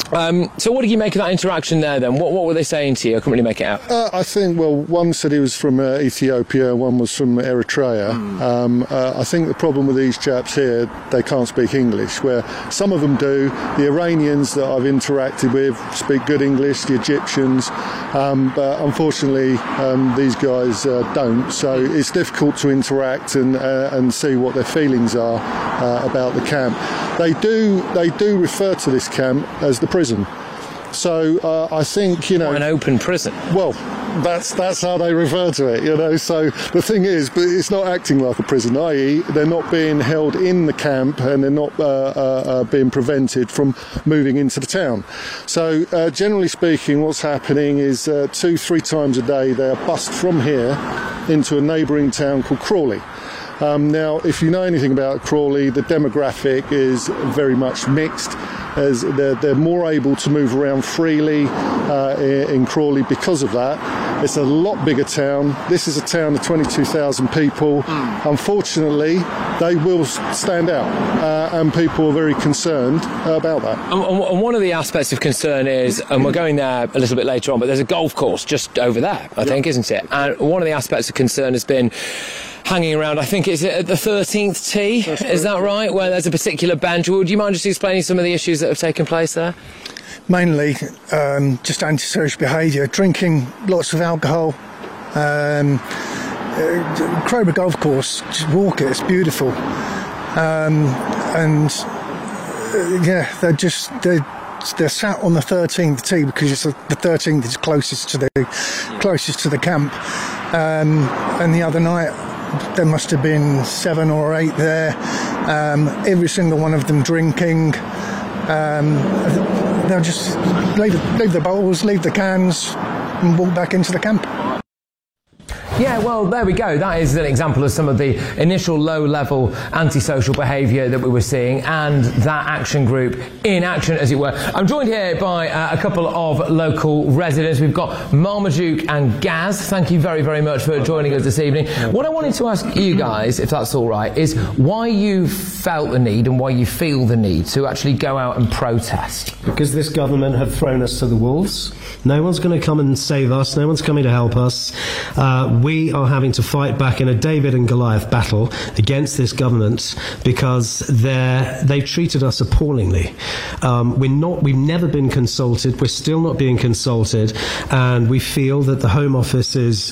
So what did you make of that interaction there then? What were they saying to you? I couldn't really make it out. I think, well, one said he was from Ethiopia, one was from Eritrea. I think the problem with these chaps here, they can't speak English, where some of them do. The Iranians that I've interacted with speak good English, the Egyptians, but unfortunately these guys don't. So it's difficult to interact and see what their feelings are about the camp. They do refer to this camp as the prison. So I think, an open prison. Well, that's how they refer to it, So the thing is, but it's not acting like a prison, i.e. they're not being held in the camp and they're not being prevented from moving into the town. So generally speaking, what's happening is 2-3 times a day they are bussed from here into a neighbouring town called Crawley. Now, if you know anything about Crawley, the demographic is very much mixed, as they're more able to move around freely in Crawley because of that. It's a lot bigger town. This is a town of 22,000 people. Unfortunately, they will stand out, and people are very concerned about that. And one of the aspects of concern is, and we're going there a little bit later on, but there's a golf course just over there, I think, isn't it? And one of the aspects of concern has been hanging around, I think, is it at the 13th tee? Is that right? Where there's a particular bench. Would you mind just explaining some of the issues that have taken place there? Mainly just antisocial behaviour, drinking lots of alcohol. Crowborough Golf Course, just walk it, it's beautiful. They're sat on the 13th tee because the 13th is closest to the camp. And the other night there must have been 7 or 8 there. Every single one of them drinking. They'll just leave the bowls, leave the cans, and walk back into the camp. Yeah, well, there we go. That is an example of some of the initial low-level antisocial behaviour that we were seeing, and that action group in action, as it were. I'm joined here by a couple of local residents. We've got Marmaduke and Gaz. Thank you very, very much for joining us this evening. What I wanted to ask you guys, if that's all right, is why you felt the need and why you feel the need to actually go out and protest. Because this government have thrown us to the wolves. No one's going to come and save us. No one's coming to help us. We are having to fight back in a David and Goliath battle against this government because they've treated us appallingly. We've never been consulted. We're still not being consulted, and we feel that the Home Office's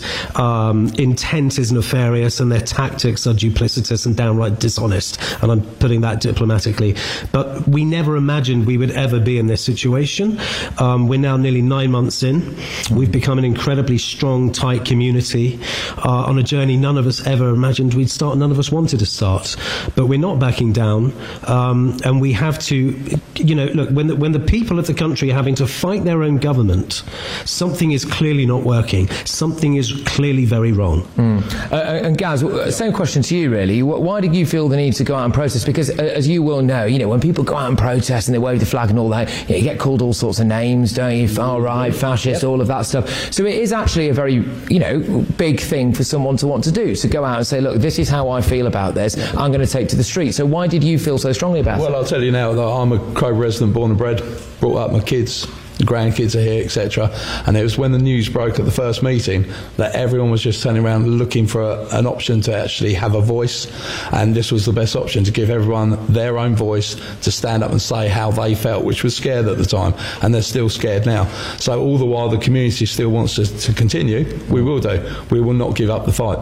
intent is nefarious and their tactics are duplicitous and downright dishonest. And I'm putting that diplomatically. But we never imagined we would ever be in this situation. We're now nearly 9 months in. We've become an incredibly strong, tight community on a journey none of us ever imagined we'd start, none of us wanted to start. But we're not backing down, and we have to, look, when the people of the country are having to fight their own government, something is clearly not working. Something is clearly very wrong. And Gaz, same question to you, really. Why did you feel the need to go out and protest? Because, as you will know, when people go out and protest and they wave the flag and all that, you get called all sorts of names, don't you? Far right, fascist, all of that stuff. So it is actually a very, big thing for someone to want to do, to go out and say, look, this is how I feel about this. I'm going to take to the street. So why did you feel so strongly about it? Well, I'll tell you now that I'm a Crowborough resident, born and bred, brought up my kids. The grandkids are here, etc. And it was when the news broke at the first meeting that everyone was just turning around looking for an option to actually have a voice, and this was the best option to give everyone their own voice to stand up and say how they felt, which was scared at the time, and they're still scared now. So all the while the community still wants us to continue, we will do. We will not give up the fight.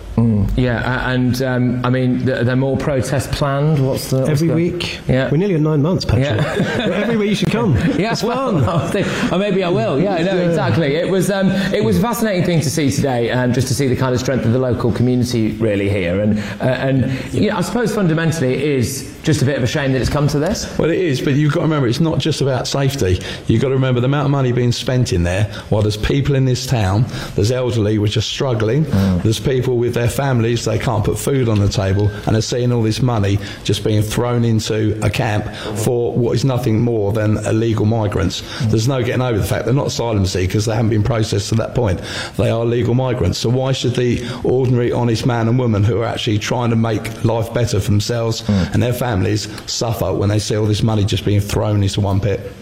I mean, there are more protests planned. Every week? Yeah. We're nearly at 9 months, Patrick. Yeah. Every week you should come. Yeah, it's fun. Or maybe I will. Yeah, no, exactly. It was a fascinating thing to see today, just to see the kind of strength of the local community really here, and I suppose fundamentally it is just a bit of a shame that it's come to this. Well, it is, but you've got to remember it's not just about safety. You've got to remember the amount of money being spent in there. While there's people in this town, there's elderly which are struggling. There's people with their families, they can't put food on the table, and they're seeing all this money just being thrown into a camp for what is nothing more than illegal migrants. There's no getting over the fact they're not asylum seekers, they haven't been processed to that point. They are legal migrants. So why should the ordinary, honest man and woman who are actually trying to make life better for themselves and their families suffer when they see all this money just being thrown into one pit?